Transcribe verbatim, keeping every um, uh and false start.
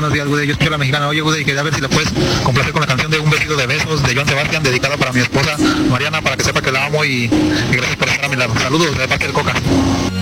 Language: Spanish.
buenos días, Gude. Yo escucho La Mexicana. Oye, Gude, y quería ver si le puedes complacer con la canción de Un Vestido de Besos de Joan Sebastián, dedicada para mi esposa Mariana, para que sepa que la amo y, y gracias por estar a mi lado. Saludos de parte del Coca.